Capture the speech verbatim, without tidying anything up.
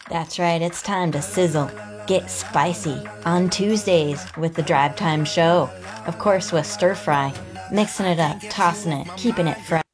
That's right, it's time to sizzle. Get spicy on Tuesdays with the Drive Time Show. Of course, with stir fry, mixing it up, tossing it, keeping it fresh.